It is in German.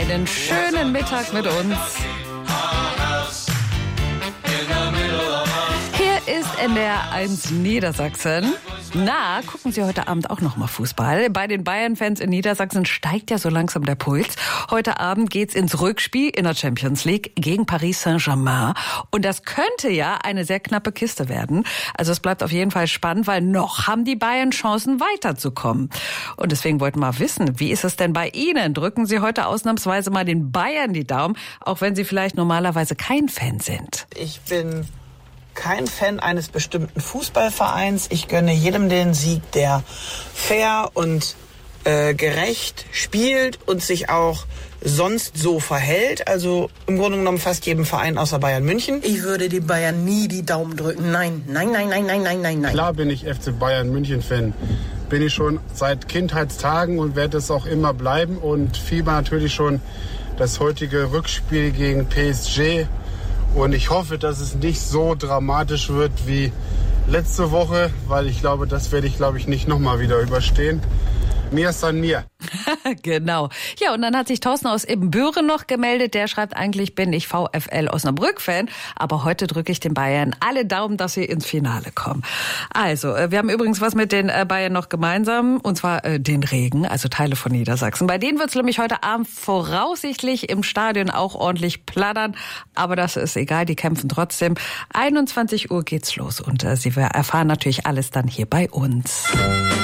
einen schönen Mittag mit uns. Hier ist NDR 1 Niedersachsen. Na, gucken Sie heute Abend auch noch mal Fußball. Bei den Bayern-Fans in Niedersachsen steigt ja so langsam der Puls. Heute Abend geht's ins Rückspiel in der Champions League gegen Paris Saint-Germain. Und das könnte ja eine sehr knappe Kiste werden. Also es bleibt auf jeden Fall spannend, weil noch haben die Bayern Chancen weiterzukommen. Und deswegen wollten wir mal wissen, wie ist es denn bei Ihnen? Drücken Sie heute ausnahmsweise mal den Bayern die Daumen, auch wenn Sie vielleicht normalerweise kein Fan sind. Ich bin kein Fan eines bestimmten Fußballvereins. Ich gönne jedem den Sieg, der fair und gerecht spielt und sich auch sonst so verhält. Also im Grunde genommen fast jedem Verein außer Bayern München. Ich würde den Bayern nie die Daumen drücken. Nein, nein, nein, nein, nein, nein, nein, nein. Klar bin ich FC Bayern München Fan. Bin ich schon seit Kindheitstagen und werde es auch immer bleiben. Und fieber natürlich schon das heutige Rückspiel gegen PSG. Und ich hoffe, dass es nicht so dramatisch wird wie letzte Woche, weil ich glaube, das werde ich, nicht nochmal wieder überstehen. Mir ist an mir. Genau. Ja, und dann hat sich Thorsten aus Ibbenbüren noch gemeldet. Der schreibt, eigentlich bin ich VfL Osnabrück-Fan, aber heute drücke ich den Bayern alle Daumen, dass sie ins Finale kommen. Also, wir haben übrigens was mit den Bayern noch gemeinsam, und zwar den Regen, also Teile von Niedersachsen. Bei denen wird es nämlich heute Abend voraussichtlich im Stadion auch ordentlich plattern, aber das ist egal, die kämpfen trotzdem. 21 Uhr geht's los und Sie erfahren natürlich alles dann hier bei uns.